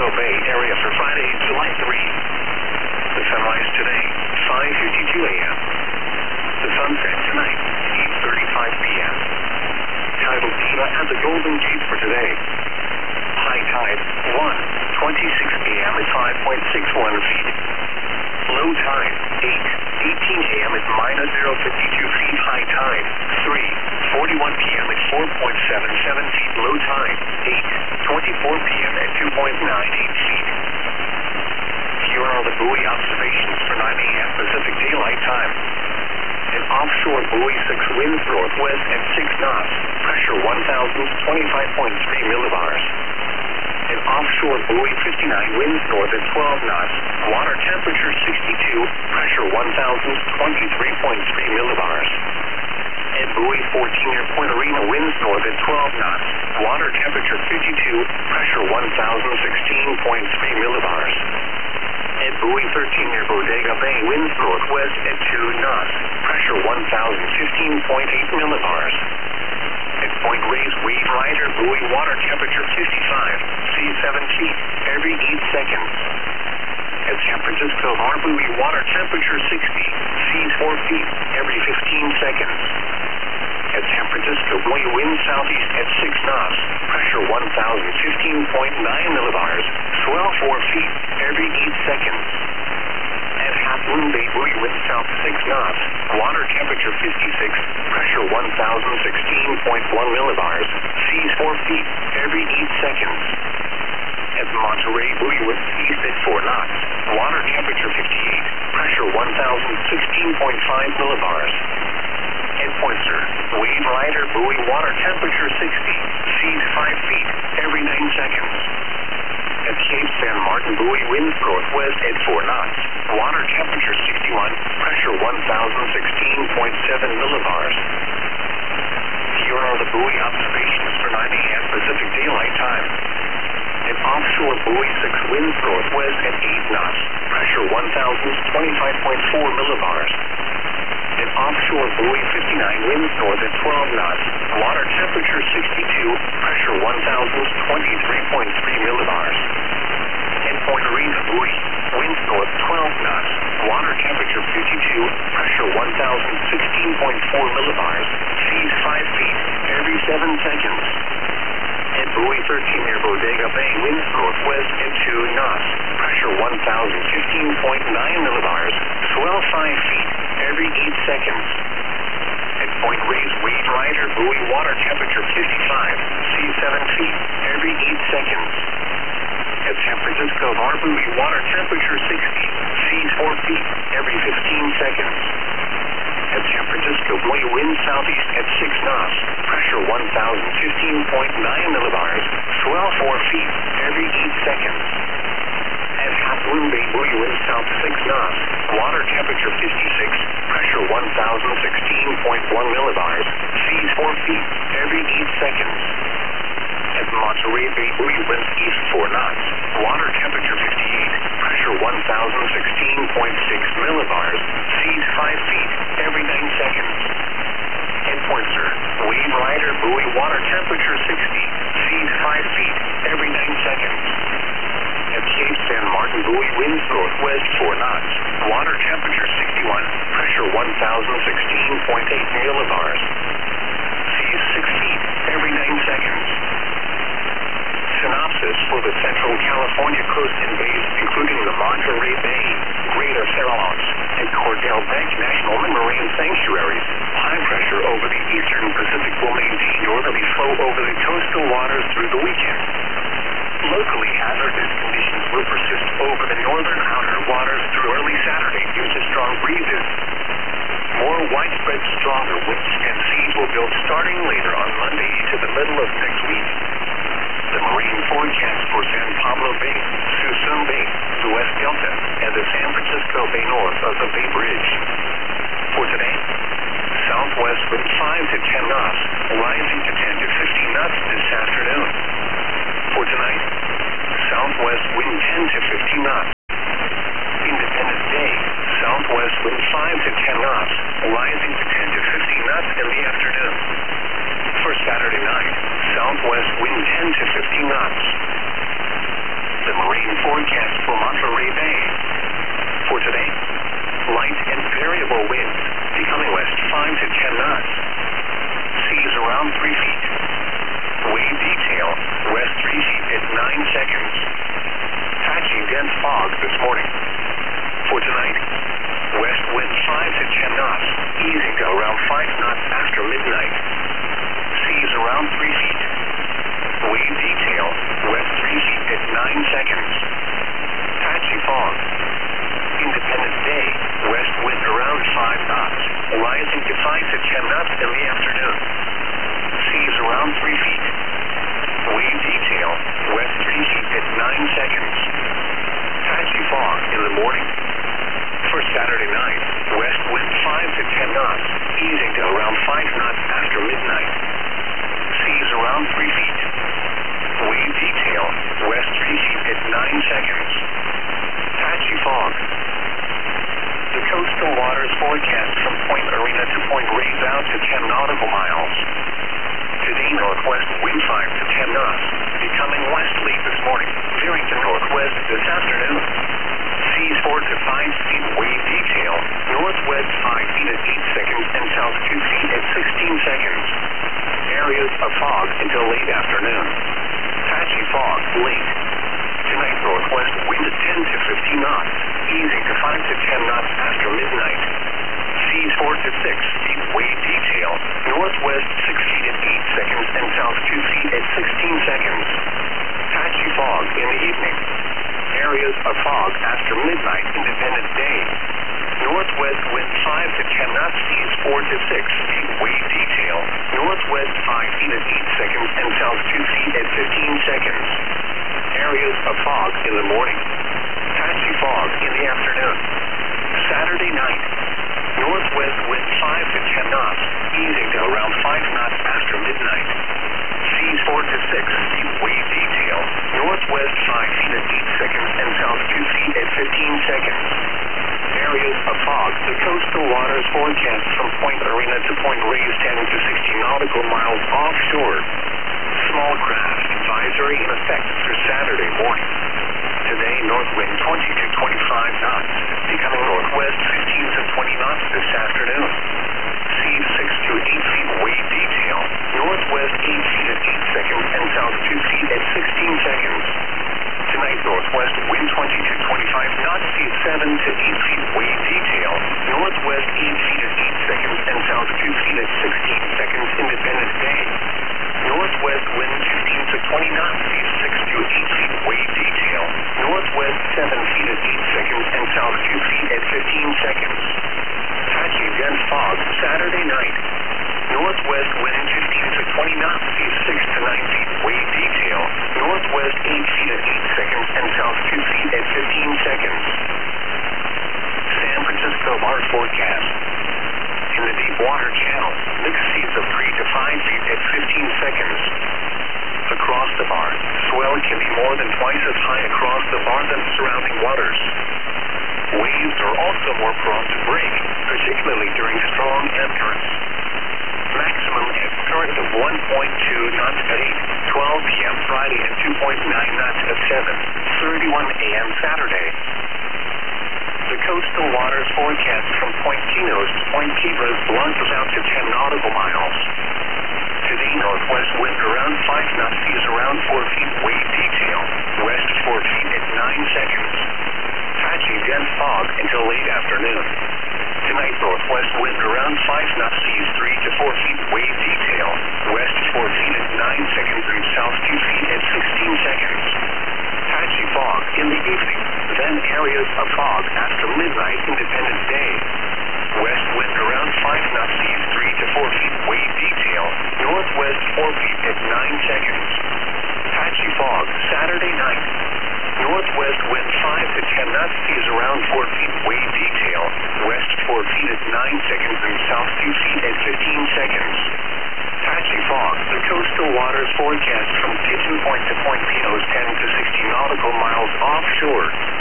Bay area for Friday, July 3. The sunrise today, 5:52 a.m. The sunset tonight, 8:35 p.m. Tidal Diva at the Golden Gate for today. High tide, 1:26 p.m. at 5.61 feet. Low tide, 8:18 a.m. at -0.52 feet. High tide, 3:41 p.m. at 4.77 feet. Low tide, 8:24 p.m. at 2.98 feet. Here are the buoy observations for 9 a.m. Pacific Daylight Time. An offshore buoy 6 winds northwest at 6 knots, pressure 1,025.3 millibars. An offshore buoy 59 winds north at 12 knots, water temperature 62, pressure 1,023.3 millibars. And buoy 14 near Point Arena winds north at 12 knots, water temperature 52, pressure 1,016.3 millibars. And buoy 13 near Bodega Bay winds northwest at 2 knots, pressure 1,015.8 millibars. At Point Reyes Wave Rider buoy water temperature 55, seas 7 feet, every 8 seconds. At San Francisco Harbor buoy water temperature 60, seas 4 feet, every 15 seconds. At San Francisco buoy wind southeast at 6 knots, pressure 1,015.9 millibars, swell 4 feet, every 8 seconds. At Half Moon Bay buoy wind south 6 knots, water temperature 56, pressure 1,016.1 millibars, seas 4 feet, every 8 seconds. At Monterey buoy wind east at 4 knots, water temperature 58, pressure 1,016.5 millibars. At Pointer, Wave Rider buoy water temperature 60, seas 5 feet, every 9 seconds. At Cape San Martin buoy winds northwest at 4 knots, water temperature 61, pressure 1,016.7 millibars. Here are the buoy observations for 9 a.m. Pacific Daylight Time. An offshore buoy 6 winds northwest at 8 knots, pressure 1,025.4 millibars. An offshore buoy 59 winds north at 12 knots, water temperature 62, pressure 1,023.3 millibars. And Point Arena buoy, winds north 12 knots, water temperature 52, pressure 1,016.4 millibars, seas 5 feet, every 7 seconds. And buoy 13 near Bodega Bay winds northwest at 2 knots, pressure 1,015.9 millibars, swell 5 feet, every 8 seconds. At Point Reyes Wave Rider buoy water temperature 55, seas 7 feet, every 8 seconds. At San Francisco Harbor buoy water temperature 60, seas 4 feet, every 15 seconds. At San Francisco buoy wind southeast at 6 knots, pressure 1,015.9 millibars, swell 4 feet, every 8 seconds. At Half Moon Bay buoy wind south 6 knots, water temperature 56, pressure 1,016.1 millibars, seas 4 feet, every 8 seconds. At Monterey Bay buoy winds east 4 knots, water temperature 58, pressure 1,016.6 millibars, seas 5 feet, every 9 seconds. At Pointer, Wave Rider buoy water temperature 60, seas 5 feet, every 9 seconds. At Cape San Martin buoy winds northwest 4 knots, water temperature 61, pressure 1,016.8 millibars, seas 6 feet, every 9 seconds. Synopsis for the Central California coast and bays, including the Monterey Bay, Greater Farallones, and Cordell Bank National Marine Sanctuaries. High pressure over the eastern Pacific will maintain northerly flow over the coastal waters through the weekend. Locally hazardous conditions will persist over the northern outer waters through early Saturday due to strong breezes. More widespread stronger winds and seas will build starting later on Monday into the middle of next week. The marine forecast for San Pablo Bay, Suisun Bay, the West Delta, and the San Francisco Bay north of the Bay Bridge. For today, southwest wind 5 to 10 knots, rising to 10 to 15 knots this afternoon. For tonight, southwest wind 10 to 15 knots. Independence Day, southwest wind 5 to 10 knots, rising to 10 to 15 knots in the afternoon. For Saturday night, southwest wind 10 to 15 knots. the marine forecast for Monterey Bay. For today, light and variable winds, becoming west 5 to 10 knots. Seas around 3 feet. Wave detail, west 3 feet at 9 seconds. Patchy dense fog this morning. For tonight, west wind 5 to 10 knots, easing to around 5 knots after midnight. Seas around 3 feet. Wave detail, west 3 feet at 9 seconds. Patchy fog. Independence Day, west wind around 5 knots, rising to 5 to 10 knots in the afternoon. Seas around 3 feet. Wave detail, west 3 feet at 9 seconds. Patchy fog in the morning. For Saturday night, west wind 5 to 10 knots, easing to around 5 knots after midnight. Seas around 3 feet. Wave detail, west 3 feet at 9 seconds. Patchy fog. The coastal waters forecast from Point Arena to Point Reyes out to 10 nautical miles. Today, northwest wind 5 to 10 knots, becoming westerly this morning, veering to northwest this afternoon. Seas 4 to 5 feet, wave detail, northwest 5 feet at 8 seconds and south 2 feet at 16 seconds. Areas of fog until late afternoon. Patchy fog late. Tonight, northwest wind 10 to 15 knots, easing to 5 to 10 knots after midnight. Seas 4 to 6 feet, wave detail, northwest 6 feet at 8 seconds and south 2 feet at 16 seconds. Patchy fog in the evening. Areas of fog after midnight, Independence Day. Northwest wind 5 to 10 knots, seas 4 to 6 feet, wave detail, northwest 5 feet at 8 seconds and south 2 feet at 15 seconds. Areas of fog in the morning. Patchy fog in the afternoon. Saturday night. Northwest wind 5 to 10 knots, easing to around 5 knots after midnight. Seas 4 to 6 feet, wave detail, northwest 5 feet at 8 seconds and south 2 feet at 15 seconds. Areas of fog. The coastal waters forecast from Point Arena to Point Reyes 10 to 60 nautical miles offshore. Small craft advisory in effect through Saturday morning. Today, north wind 20 to 25 knots, becoming northwest 15 to 20 knots this afternoon. Seas 6 to 8 feet, wave detail, northwest 8 feet at 8 seconds and south 2 feet at 16 seconds. Tonight, northwest wind 20 to 25 knots, seas 7 to 8 feet, wave detail, northwest 8 feet at 8 seconds and south 2 feet at 16 seconds, Independence Day. Northwest wind 15 to 20 knots, seas 6 to 8 feet, wave detail, northwest 7 feet at 8 seconds and south 2 feet at 15 seconds. Patchy dense fog Saturday night. Northwest wind 15 to 20 knots, seas 6 to 9 feet, wave detail, northwest 8 feet at 8 seconds and south 2 feet at 15 seconds. San Francisco bar forecast. In the deep water channel, mixed seas of 3 to 5 feet at 15 seconds. Across the bar, swell can be more than twice as high across the bar than surrounding waters. Waves are also more prone to break, particularly during strong ebb currents. Maximum ebb current of 1.2 knots at 8:12 p.m. Friday and 2.9 knots at 7:31 a.m. Saturday. The coastal waters forecast from Point Pinos to Point Quebras launches out to 10 nautical miles. Today, northwest wind around 5 knots, seas around 4 feet, wave detail, west 4 feet at 9 seconds. Patchy dense fog until late afternoon. Tonight, northwest wind around 5 knots, seas 3 to 4 feet, wave detail, west 4 feet at 9 seconds and south 2 feet at 16 seconds. Patchy fog in the evening, then areas of fog after midnight, Independence Day. West wind around 5 knots, seas 3 to 4 feet, wave detail, northwest 4 feet at 9 seconds. Patchy fog Saturday night. Northwest wind 5 to 10 knots, seas around 4 feet, wave detail, west 4 feet at 9 seconds and south 2 feet at 15 seconds. Patchy fog. The coastal waters forecast from Pigeon Point to Point Pinos 10 to 60 nautical miles offshore.